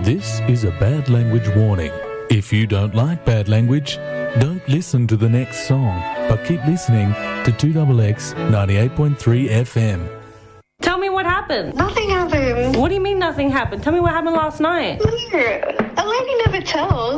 This is a bad language warning. If you don't like bad language, don't listen to the next song, but keep listening to 2XX 98.3 FM. Tell me what happened. Nothing happened. What do you mean nothing happened? Tell me what happened last night. A lady never tells.